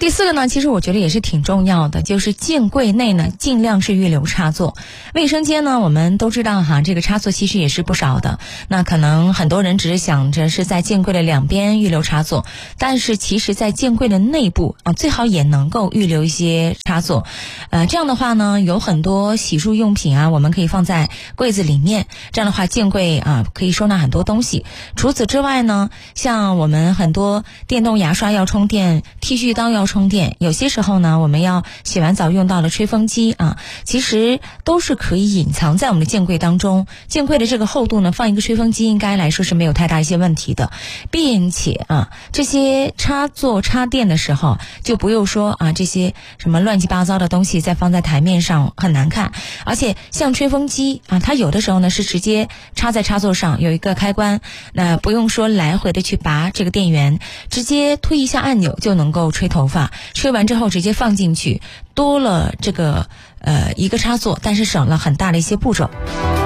第4个呢，其实我觉得也是挺重要的，就是镜柜内呢尽量是预留插座。卫生间呢我们都知道哈，这个插座其实也是不少的，那可能很多人只是想着是在镜柜的两边预留插座，但是其实在镜柜的内部最好也能够预留一些插座。这样的话呢，有很多洗漱用品我们可以放在柜子里面，这样的话镜柜可以收纳很多东西。除此之外呢，像我们很多电动牙刷要充电，剃须刀要充电，有些时候呢我们要洗完澡用到了吹风机其实都是可以隐藏在我们的镜柜当中。镜柜的这个厚度呢，放一个吹风机应该来说是没有太大一些问题的，并且这些插座插电的时候就不用说这些什么乱七八糟的东西再放在台面上很难看。而且像吹风机它有的时候呢是直接插在插座上有一个开关，那不用说来回的去拔这个电源，直接推一下按钮就能够吹头发，吹完之后直接放进去，多了这个一个插座，但是省了很大的一些步骤。